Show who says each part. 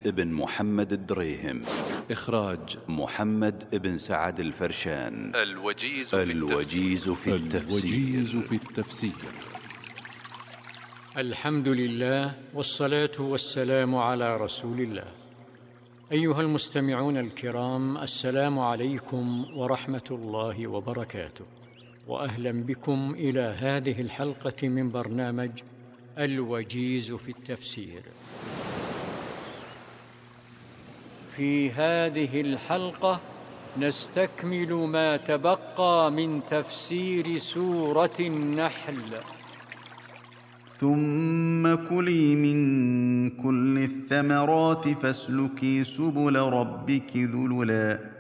Speaker 1: ابن محمد الدريهم. إخراج محمد ابن سعد الفرشان. الوجيز في التفسير.
Speaker 2: الحمد لله والصلاة والسلام على رسول الله. أيها المستمعون الكرام، السلام عليكم ورحمة الله وبركاته، وأهلا بكم إلى هذه الحلقة من برنامج الوجيز في التفسير. في هذه الحلقة نستكمل ما تبقى من تفسير سورة النحل.
Speaker 3: ثم كلي من كل الثمرات فاسلكي سبل ربك ذللا